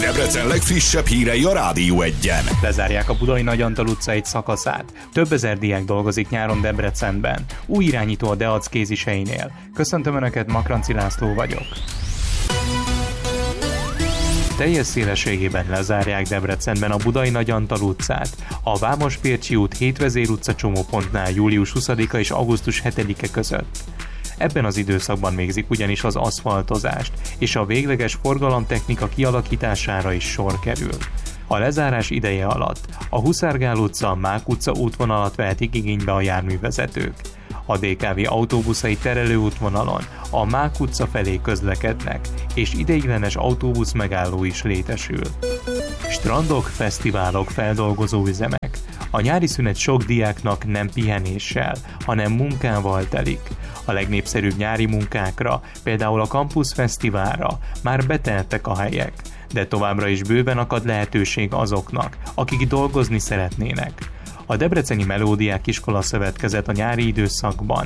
Debrecen legfrissebb hírei a Rádió Egyen. Lezárják a Budai Nagy Antal utca egy szakaszát. Több ezer diák dolgozik nyáron Debrecenben. Új irányító a Deac kéziseinél. Köszöntöm Önöket, Makranci László vagyok. Teljes szélességében lezárják Debrecenben a Budai Nagy Antal utcát. A Vámospércsi út 7 Vezér utca csomópontnál július 20-a és augusztus 7-e között. Ebben az időszakban végzik ugyanis az aszfaltozást, és a végleges forgalomtechnika kialakítására is sor kerül. A lezárás ideje alatt a Huszárgál utca, Mák utca útvonalat vehetik igénybe a járművezetők. A DKV autóbuszai terelőútvonalon a Mák utca felé közlekednek, és ideiglenes autóbusz megálló is létesül. Strandok, fesztiválok, feldolgozóüzemek. A nyári szünet sok diáknak nem pihenéssel, hanem munkával telik. A legnépszerűbb nyári munkákra, például a Campus Fesztiválra már beteltek a helyek, de továbbra is bőven akad lehetőség azoknak, akik dolgozni szeretnének. A Debreceni Melódiák Iskola Szövetkezet a nyári időszakban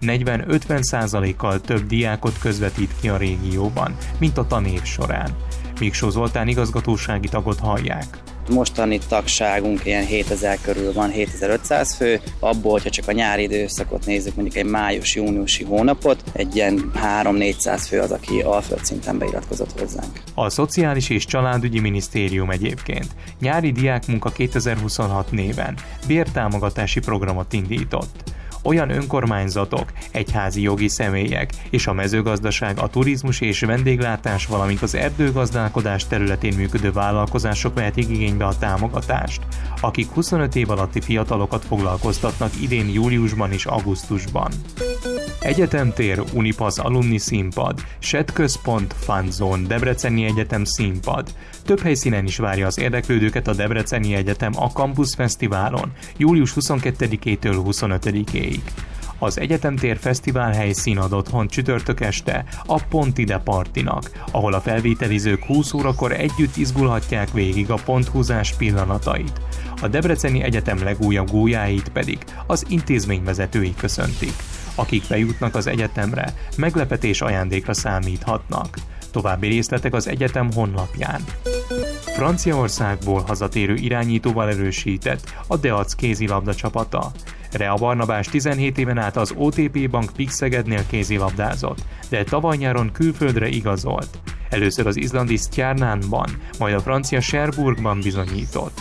40-50%-kal több diákot közvetít ki a régióban, mint a tanév során. Miksó Zoltán igazgatósági tagot hallják. Mostani tagságunk ilyen 7000 körül van, 7500 fő, abból, hogyha csak a nyári időszakot nézzük, mondjuk egy május-júniusi hónapot, egy ilyen 3-400 fő az, aki alföld szinten beiratkozott hozzánk. A Szociális és Családügyi Minisztérium egyébként nyári diákmunka 2026 néven bértámogatási programot indított. Olyan önkormányzatok, egyházi jogi személyek és a mezőgazdaság, a turizmus és vendéglátás, valamint az erdőgazdálkodás területén működő vállalkozások vehetik igénybe a támogatást, akik 25 év alatti fiatalokat foglalkoztatnak idén júliusban és augusztusban. Egyetemtér, Unipasz alumni színpad, SET központ, Fanzone, Debreceni Egyetem színpad. Több helyszínen is várja az érdeklődőket a Debreceni Egyetem a Campus Fesztiválon, július 22-től 25-ig. Az Egyetemtér fesztivál helyszín ad otthon csütörtök este a Pontide Partinak, ahol a felvételizők 20 órakor együtt izgulhatják végig a ponthúzás pillanatait. A Debreceni Egyetem legújabb gólyáit pedig az intézményvezetői köszöntik. Akik bejutnak az egyetemre, meglepetés ajándékra számíthatnak. További részletek az egyetem honlapján. Franciaországból hazatérő irányítóval erősített a Deac kézilabda csapata. Rea Barnabás 17 éven át az OTP Bank Pixegednél kézilabdázott, de tavaly nyáron külföldre igazolt. Először az izlandi Stjarnanban, majd a francia Cherbourgban bizonyított.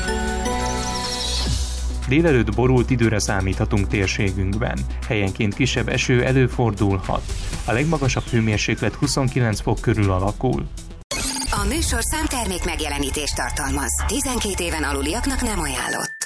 Délelőtt borult időre számíthatunk térségünkben. Helyenként kisebb eső előfordulhat. A legmagasabb hőmérséklet 29 fok körül alakul. A műsorszám termék megjelenítést tartalmaz. 12 éven aluliaknak nem ajánlott.